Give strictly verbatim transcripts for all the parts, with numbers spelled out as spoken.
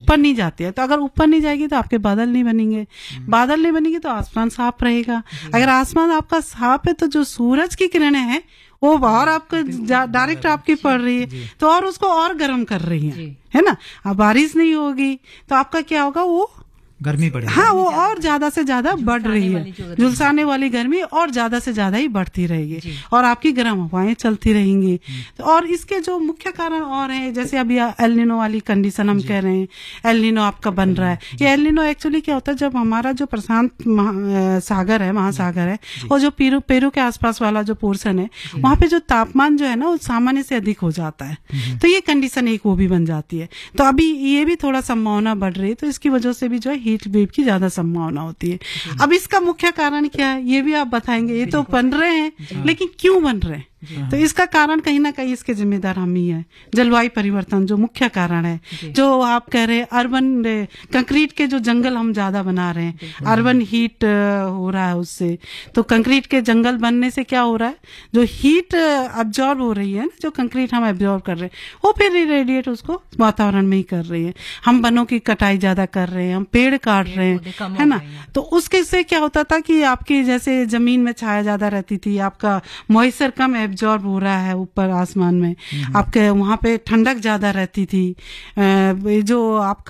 ऊपर नहीं जाती है। तो अगर ऊपर नहीं जाएगी तो आपके बादल नहीं बनेंगे, बादल नहीं बनेंगे तो आसमान साफ रहेगा। अगर आसमान आपका साफ है तो जो सूरज की किरणें हैं वो और आपको डायरेक्ट आपकी पड़ रही है तो और उसको और गर्म कर रही है, है ना। अब बारिश नहीं होगी तो आपका क्या होगा, वो गर्मी बढ़ेगी। हाँ, वो और ज्यादा से ज्यादा बढ़ रही है, झुलसाने वाली गर्मी और ज्यादा से ज्यादा ही बढ़ती रहेगी और आपकी गर्म हवाएं चलती रहेंगी। तो और इसके जो मुख्य कारण और हैं, जैसे अभी एल नीनो वाली कंडीशन हम कह रहे हैं, एल नीनो आपका बन रहा है। ये एल नीनो एक्चुअली क्या होता है, जब हमारा जो प्रशांत सागर है, महासागर है, और जो पेरू पेरू के आसपास वाला जो पोर्शन है, वहाँ पे जो तापमान जो है ना वो सामान्य से अधिक हो जाता है, तो ये कंडीशन एक वो भी बन जाती है। तो अभी ये भी थोड़ा संभावना बढ़ रही है, तो इसकी वजह से भी जो है हीट वेव की ज्यादा संभावना होती है। अब इसका मुख्य कारण क्या है ये भी आप बताएंगे। ये तो बन रहे हैं लेकिन क्यों बन रहे हैं, तो इसका कारण कहीं ना कहीं इसके जिम्मेदार हम ही है। जलवायु परिवर्तन जो मुख्य कारण है, जो आप कह रहे हैं अर्बन कंक्रीट के जो जंगल हम ज्यादा बना रहे हैं, अर्बन हीट हो रहा है उससे। तो कंक्रीट के जंगल बनने से क्या हो रहा है, जो हीट अब्जॉर्ब हो रही है ना, जो कंक्रीट हम अब्जॉर्ब कर रहे हैं वो फिर रेडिएट उसको वातावरण में ही कर रही है। हम वनों की कटाई ज्यादा कर रहे हैं, हम पेड़ काट रहे हैं, है ना। तो उसके से क्या होता था कि आपकी जैसे जमीन में छाया ज्यादा रहती थी, आपका मॉइस्चर कम एब्जॉर्ब हो रहा है ऊपर आसमान में, आपके वहां पे ठंडक ज्यादा रहती थी। जो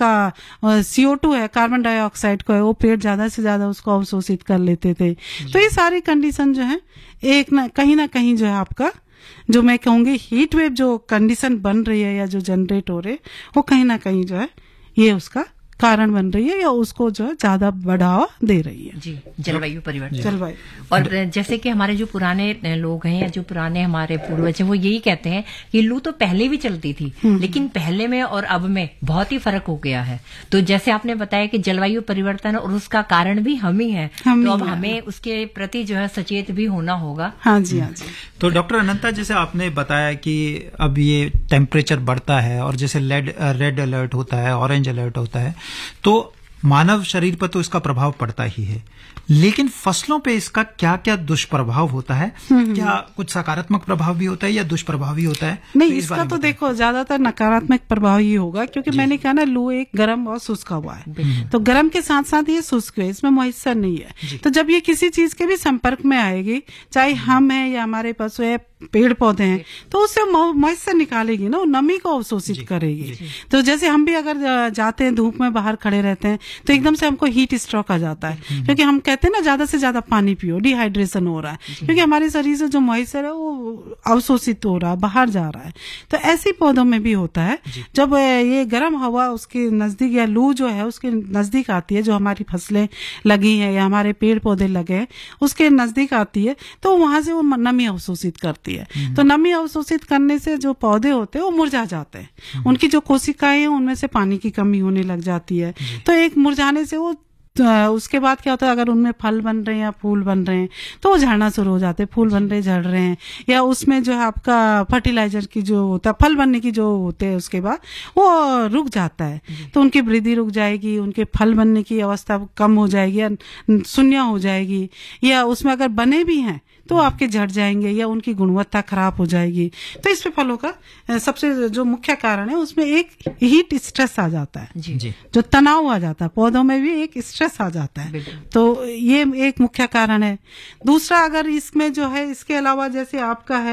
आपका सी ओ टू है, कार्बन डाइऑक्साइड को है, वो पेड़ ज्यादा से ज्यादा उसको अवशोषित कर लेते थे। तो ये सारी कंडीशन जो है एक ना कहीं ना कहीं जो है आपका जो मैं कहूंगी हीट वेव जो कंडीशन बन रही है या जो जनरेट हो रहे वो कहीं ना कहीं जो है ये उसका कारण बन रही है या उसको जो है ज्यादा बढ़ावा दे रही है। जी, जलवायु परिवर्तन। जलवायु और जैसे कि हमारे जो पुराने लोग हैं या जो पुराने हमारे पूर्वज हैं वो यही कहते हैं कि लू तो पहले भी चलती थी, लेकिन पहले में और अब में बहुत ही फर्क हो गया है। तो जैसे आपने बताया कि जलवायु परिवर्तन और उसका कारण भी हम ही है, तो अब हमें उसके प्रति जो है सचेत भी होना होगा। हाँ जी, हाँ जी। तो डॉक्टर अनंता, जैसे आपने बताया कि अब ये टेम्परेचर बढ़ता है और जैसे रेड रेड अलर्ट होता है, ऑरेंज अलर्ट होता है, तो मानव शरीर पर तो इसका प्रभाव पड़ता ही है, लेकिन फसलों पे इसका क्या क्या दुष्प्रभाव होता है? क्या कुछ सकारात्मक प्रभाव भी होता है या दुष्प्रभाव भी होता है? नहीं, तो इस इसका तो देखो ज्यादातर नकारात्मक प्रभाव ही होगा, क्योंकि मैंने कहा ना लू एक गर्म और शुष्क हवा है, तो गर्म के साथ साथ ये शुष्क है, इसमें मॉइस्चर नहीं है। तो जब ये किसी चीज के भी संपर्क में आएगी, चाहे हम है या हमारे पशु है, पेड़ पौधे हैं, तो उससे मॉइस्चर निकालेगी ना, नमी को अवशोषित करेगी। तो जैसे हम भी अगर जाते हैं धूप में बाहर खड़े रहते हैं तो एकदम से हमको हीट स्ट्रोक आ जाता है, क्योंकि हम कहते हैं ना ज्यादा से ज्यादा पानी पियो, डिहाइड्रेशन हो रहा है, क्योंकि हमारे शरीर से जो मॉइस्चर है वो अवशोषित हो रहा है, बाहर जा रहा है। तो ऐसे पौधों में भी होता है, जब ये गर्म हवा उसके नजदीक या लू जो है उसके नजदीक आती है, जो हमारी फसलें लगी हैं या हमारे पेड़ पौधे लगे हैं उसके नजदीक आती है, तो वहां से वो नमी अवशोषित करती है। तो नमी अवशोषित करने से जो पौधे होते हैं वो मुरझा जाते हैं, उनकी जो कोशिकाएं हैं उनमें से पानी की कमी होने लग जाती है। तो एक मुरझाने से वो उसके बाद क्या होता है, अगर उनमें फल बन रहे हैं या फूल बन रहे हैं तो वो झड़ना शुरू हो जाते हैं, फूल बन रहे झड़ रहे हैं, या उसमें जो है आपका फर्टिलाइजर की जो होता है फल बनने की जो होते हैं उसके बाद वो रुक जाता है, तो उनकी वृद्धि रुक जाएगी, उनके फल बनने की अवस्था कम हो जाएगी या शून्य हो जाएगी, या उसमें अगर बने भी हैं तो आपके झड़ जाएंगे या उनकी गुणवत्ता खराब हो जाएगी। तो इस पे फलों का सबसे जो मुख्य कारण है उसमें एक हीट स्ट्रेस आ जाता है, जी जी। जो तनाव आ जाता है, पौधों में भी एक स्ट्रेस आ जाता है, तो ये एक मुख्य कारण है। दूसरा, अगर इसमें जो है इसके अलावा जैसे आपका है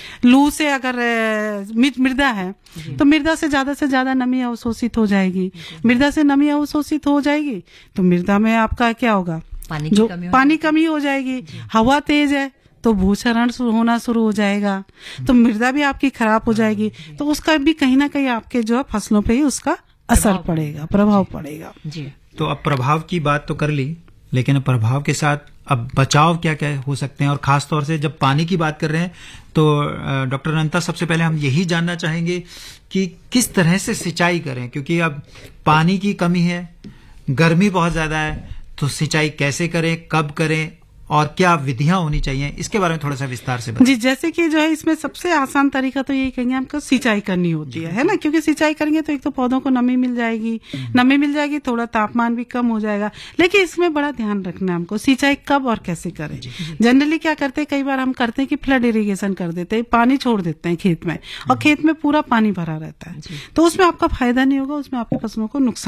लू से अगर मृदा है तो मृदा से ज्यादा से ज्यादा नमी अवशोषित हो जाएगी, मृदा से नमी अवशोषित हो जाएगी तो मृदा में आपका क्या होगा, पानी जो कमी पानी कमी हो जाएगी, हवा तेज है तो भूक्षरण होना शुरू हो जाएगा, तो मृदा भी आपकी खराब हो जाएगी, तो उसका भी कहीं ना कहीं आपके जो है फसलों पे ही उसका असर पड़ेगा, प्रभाव पड़ेगा। जी। तो अब प्रभाव की बात तो कर ली, लेकिन प्रभाव के साथ अब बचाव क्या क्या हो सकते हैं, और खास तौर से जब पानी की बात कर रहे हैं तो डॉक्टर अनंता, सबसे पहले हम यही जानना चाहेंगे कि किस तरह से सिंचाई करें, क्योंकि अब पानी की कमी है, गर्मी बहुत ज्यादा है, तो सिंचाई कैसे करें, कब करें और क्या विधियां होनी चाहिए, इसके बारे में थोड़ा सा विस्तार से बताएं। जी, जैसे कि जो है इसमें सबसे आसान तरीका तो यही कहेंगे हमको सिंचाई करनी होती है, है ना, क्योंकि सिंचाई करेंगे तो एक तो पौधों को नमी मिल जाएगी, नमी मिल जाएगी, थोड़ा तापमान भी कम हो जाएगा। लेकिन इसमें बड़ा ध्यान रखना है हमको, सिंचाई कब और कैसे करें। जनरली क्या करते हैं, कई बार हम करते हैं कि फ्लड इरिगेशन कर देते हैं, पानी छोड़ देते हैं खेत में, और खेत में पूरा पानी भरा रहता है, तो उसमें आपका फायदा नहीं होगा, उसमें आपकी फसलों को नुकसान